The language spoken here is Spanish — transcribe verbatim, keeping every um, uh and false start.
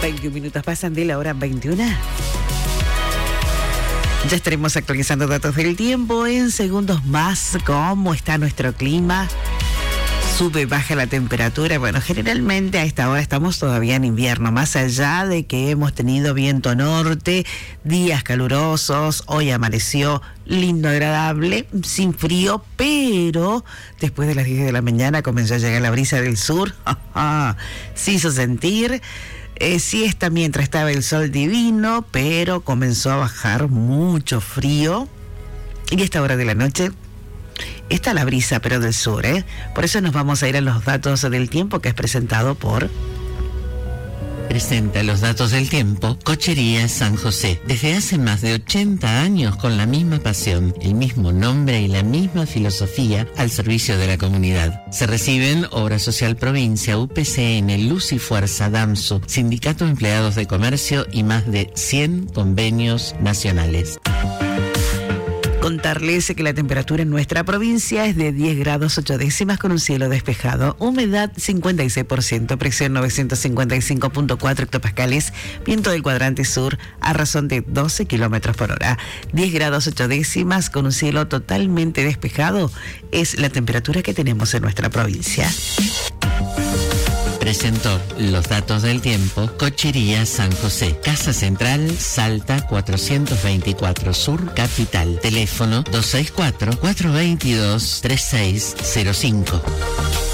veintiún minutos pasan de la hora veintiuna. Ya estaremos actualizando datos del tiempo en segundos más. ¿Cómo está nuestro clima? Sube, baja la temperatura. Bueno, generalmente a esta hora estamos todavía en invierno, más allá de que hemos tenido viento norte, días calurosos, hoy amaneció lindo, agradable, sin frío, pero después de las diez de la mañana comenzó a llegar la brisa del sur. Se hizo sentir. Eh, siesta mientras estaba el sol divino, pero comenzó a bajar mucho frío. Y a esta hora de la noche está la brisa, pero del sur, ¿eh? Por eso nos vamos a ir a los datos del tiempo, que es presentado por... Presenta los datos del tiempo Cochería San José. Desde hace más de ochenta años, con la misma pasión, el mismo nombre y la misma filosofía al servicio de la comunidad. Se reciben Obra Social Provincia, U P C N, Luz y Fuerza, DAMSU, Sindicato de Empleados de Comercio y más de cien convenios nacionales. Contarles que la temperatura en nuestra provincia es de diez grados ocho décimas con un cielo despejado, humedad cincuenta y seis por ciento, presión novecientos cincuenta y cinco punto cuatro hectopascales, viento del cuadrante sur a razón de doce kilómetros por hora. diez grados ocho décimas con un cielo totalmente despejado es la temperatura que tenemos en nuestra provincia. Presentó los datos del tiempo Cochería San José. Casa Central, Salta cuatrocientos veinticuatro Sur Capital. Teléfono dos seis cuatro, cuatro dos dos, tres seis cero cinco.